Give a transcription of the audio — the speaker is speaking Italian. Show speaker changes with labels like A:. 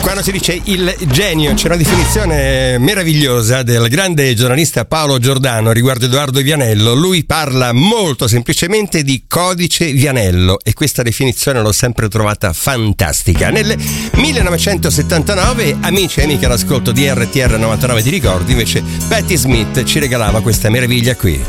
A: Quando si dice il genio, c'è una definizione meravigliosa del grande giornalista Paolo Giordano riguardo Edoardo Vianello. Lui parla molto semplicemente di codice Vianello e questa definizione l'ho sempre trovata fantastica. Nel 1979, amici e amiche all'ascolto di RTR 99 di ricordi, invece Patti Smith ci regalava questa meraviglia qui.